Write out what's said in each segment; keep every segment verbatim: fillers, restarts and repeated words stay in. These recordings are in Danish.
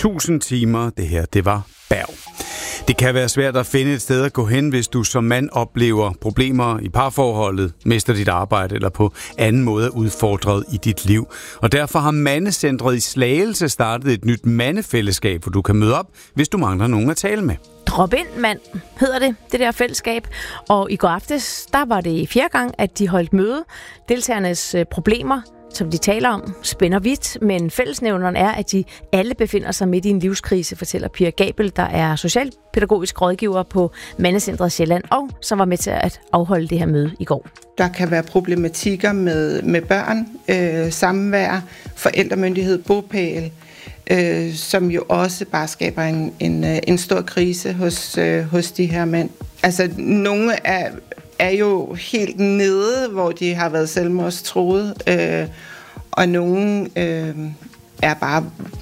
tusind timer. Det her, det var Berg. Det kan være svært at finde et sted at gå hen, hvis du som mand oplever problemer i parforholdet, mister dit arbejde eller på anden måde er udfordret i dit liv. Og derfor har Mandecentret i Slagelse startet et nyt mandefællesskab, hvor du kan møde op, hvis du mangler nogen at tale med. Drop ind, mand, hedder det, det der fællesskab. Og i går aftes, der var det fjerde gang, at de holdt møde. Deltagernes problemer, som de taler om, spænder vidt, men fællesnævneren er, at de alle befinder sig midt i en livskrise, fortæller Pia Gabel, der er socialpædagogisk rådgiver på Mandecentret Sjælland, og som var med til at afholde det her møde i går. Der kan være problematikker med, med børn, øh, samvær, forældremyndighed, bopæl, øh, som jo også bare skaber en, en, en stor krise hos, øh, hos de her mænd. Altså, nogle er... er jo helt nede, hvor de har været selvmordstruede, øh, og nogle øh, er bare,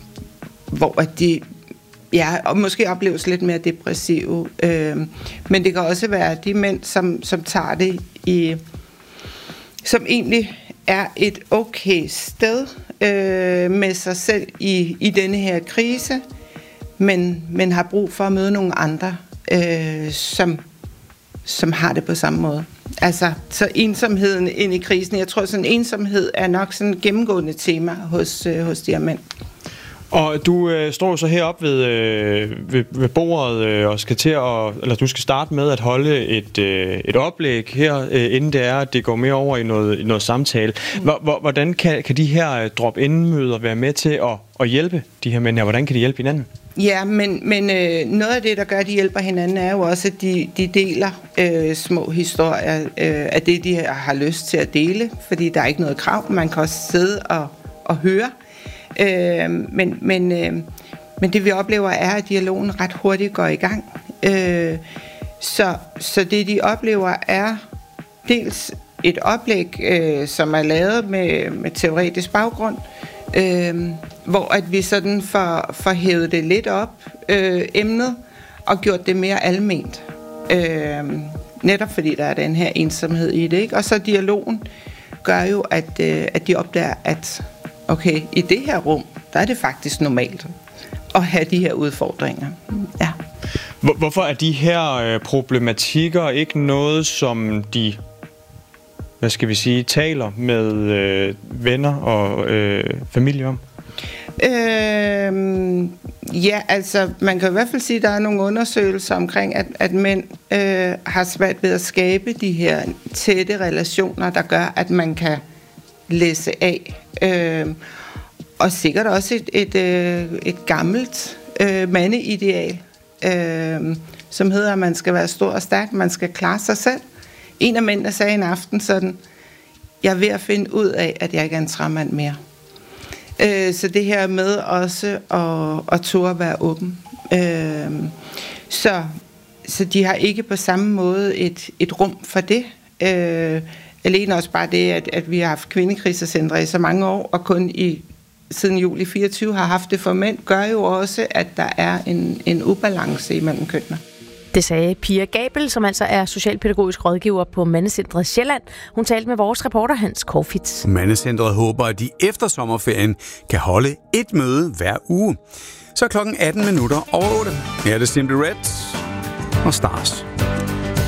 hvor de ja, og måske opleves lidt mere depressive. Øh, men det kan også være de mænd, som, som tager det i, som egentlig er et okay sted øh, med sig selv i, i denne her krise, men, men har brug for at møde nogle andre, øh, som som har det på samme måde. Altså, så ensomheden ind i krisen, jeg tror, sådan ensomhed er nok sådan et gennemgående tema hos, øh, hos de her mænd. Og du øh, står så heroppe ved, øh, ved, ved bordet øh, og skal til at, eller du skal starte med at holde et, øh, et oplæg her, øh, inden det er, at det går mere over i noget, i noget samtale. Hvordan kan, kan de her drop-in-møder være med til at, at hjælpe de her mænd her? Hvordan kan de hjælpe hinanden? Ja, men, men øh, noget af det, der gør, at de hjælper hinanden, er jo også, at de, de deler øh, små historier øh, af det, de har lyst til at dele, fordi der er ikke noget krav. Man kan også sidde og, og høre. Øh, men, men, øh, men det, vi oplever, er, at dialogen ret hurtigt går i gang. Øh, så, så det, de oplever, er dels et oplæg, øh, som er lavet med, med teoretisk baggrund, Øh, hvor at vi sådan får, får hævet det lidt op, øh, emnet, og gjort det mere alment. Øh, netop fordi der er den her ensomhed i det, ikke? Og så dialogen gør jo, at, øh, at de opdager, at okay, i det her rum, der er det faktisk normalt at have de her udfordringer. Ja. Hvorfor er de her problematikker ikke noget, som de, hvad skal vi sige, taler med øh, venner og øh, familie om? Øh, ja, altså man kan i hvert fald sige, at der er nogle undersøgelser omkring, at, at mænd øh, har svært ved at skabe de her tætte relationer, der gør, at man kan læse af. Øh, og sikkert også et, et, et, et gammelt øh, mandeideal, øh, som hedder, at man skal være stor og stærk, man skal klare sig selv. En af mændene sagde en aften sådan, jeg er ved at finde ud af, at jeg ikke er en træmand mere. Øh, så det her med også at, at turde at være åben. Øh, så, så de har ikke på samme måde et, et rum for det. Øh, alene også bare det, at, at vi har haft kvindekrisecentre i så mange år, og kun i siden juli fireogtyve har haft det for mænd, gør jo også, at der er en, en ubalance imellem kønnene. Det sagde Pia Gabel, som altså er socialpædagogisk rådgiver på Mandecentret Sjælland. Hun talte med vores reporter Hans Korfitz. Mandecentret håber, at de efter sommerferien kan holde et møde hver uge. Så klokken atten minutter over otte. Her er det Simply Red og Stars.